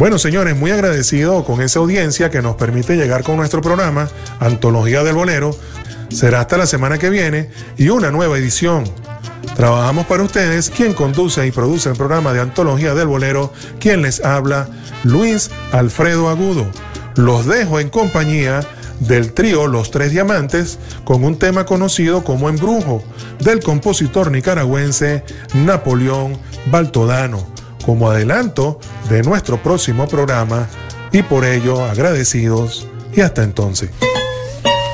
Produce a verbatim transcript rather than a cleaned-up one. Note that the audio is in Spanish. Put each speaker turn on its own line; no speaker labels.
Bueno, señores, muy agradecido con esa audiencia que nos permite llegar con nuestro programa Antología del Bolero. Será hasta la semana que viene y una nueva edición. Trabajamos para ustedes, quien conduce y produce el programa de Antología del Bolero, quien les habla, Luis Alfredo Agudo. Los dejo en compañía del trío Los Tres Diamantes con un tema conocido como Embrujo, del compositor nicaragüense Napoleón Baltodano, como adelanto de nuestro próximo programa, y por ello agradecidos y hasta entonces.